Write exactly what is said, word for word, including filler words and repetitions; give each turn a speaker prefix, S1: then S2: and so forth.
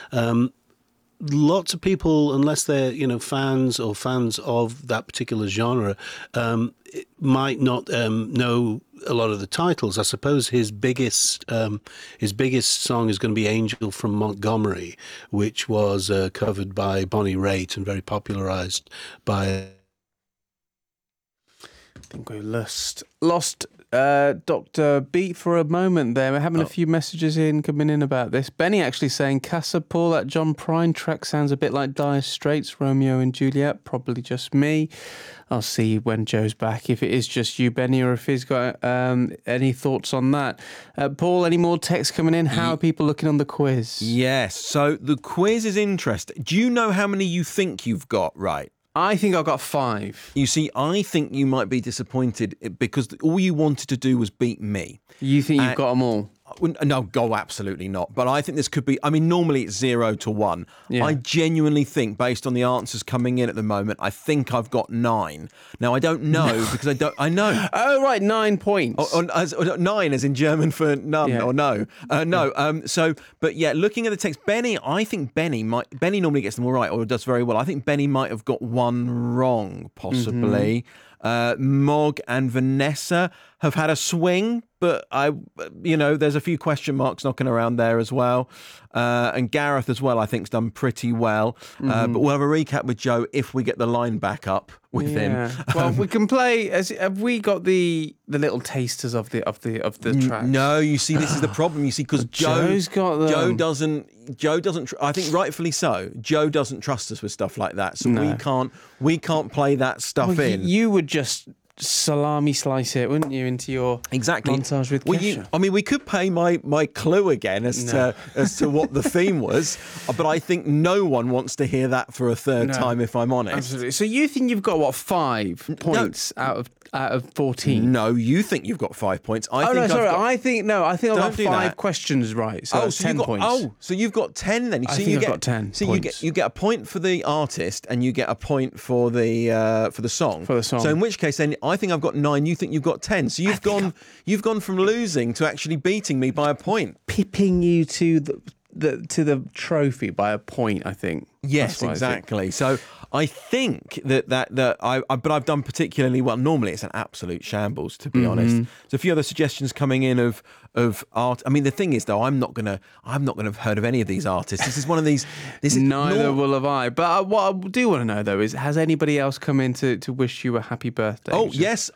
S1: Um, lots of people, unless they're you know fans or fans of that particular genre, um, might not um, know a lot of the titles. I suppose his biggest um, his biggest song is going to be "Angel from Montgomery," which was uh, covered by Bonnie Raitt and very popularized by.
S2: I think we lost lost uh, Doctor Beat for a moment there. We're having oh. a few messages in coming in about this. Benny actually saying, Casa Paul, that John Prine track sounds a bit like Dire Straits, Romeo and Juliet. Probably just me. I'll see when Joe's back if it is just you, Benny, or if he's got um, any thoughts on that. Uh, Paul, any more text coming in? How are people looking on the quiz?
S3: Yes, so the quiz is interesting. Do you know how many you think you've got right?
S2: I think I got five.
S3: You see, I think you might be disappointed because all you wanted to do was beat me.
S2: You think you've
S3: and,
S2: got them all?
S3: No, go absolutely not. But I think this could be, I mean, normally it's zero to one.
S2: Yeah.
S3: I genuinely think, based on the answers coming in at the moment, I think I've got nine. Now, I don't know because I don't, I know.
S2: Oh, right, nine points.
S3: Or, or, as, or nine as in German for none
S2: yeah.
S3: or no. Uh, no, um, so, but yeah, looking at the text, Benny, I think Benny might, Benny normally gets them all right or does very well. I think Benny might have got one wrong, possibly. Mm-hmm. Uh, Mog and Vanessa have had a swing, but I, you know, there's a few question marks knocking around there as well. Uh, and Gareth as well, I think, has done pretty well. Mm-hmm. Uh, but we'll have a recap with Joe if we get the line back up with
S2: yeah.
S3: him.
S2: Well, we can play. As, have we got the the little tasters of the of the of the track?
S3: No, you see, this is the problem. You see, because Joe,
S2: Joe's got them.
S3: Joe doesn't. Joe doesn't. Tr- I think rightfully so. Joe doesn't trust us with stuff like that, so no. we can't. We can't play that stuff
S2: well,
S3: in.
S2: You would just salami slice it, wouldn't you, into your
S3: exactly
S2: montage with
S3: well,
S2: Kesha?
S3: You, I mean, we could pay my my clue again as no. to as to what the theme was, but I think no one wants to hear that for a third no. time. If I'm honest,
S2: absolutely. So you think you've got what five points no. out of out of fourteen?
S3: No, you think you've got five points. I
S2: oh
S3: think
S2: no,
S3: I've
S2: sorry.
S3: got...
S2: I think no. I think I've got five
S3: that.
S2: questions right. So
S3: oh,
S2: that's
S3: so
S2: ten
S3: got,
S2: points.
S3: Oh, so you've got ten then.
S2: I
S3: so
S2: think
S3: you
S2: I've
S3: get,
S2: got ten.
S3: So
S2: points.
S3: you get you get a point for the artist and you get a point for the uh, for the song.
S2: For the song.
S3: So in which case, then I think I've got nine. You think you've got ten. So you've gone you've gone from losing to actually beating me by a point,
S2: pipping you to the, the to the trophy by a point. I think.
S3: Yes, exactly. I so I think that that that I, I but I've done particularly well. Normally it's an absolute shambles, to be mm-hmm. honest. There's a few other suggestions coming in of of art. I mean, the thing is though, I'm not gonna I'm not gonna have heard of any of these artists. This is one of these. This is
S2: neither
S3: nor-
S2: will have I. But I, what I do want to know though is, has anybody else come in to, to wish you a happy birthday?
S3: Oh
S2: Just,
S3: yes,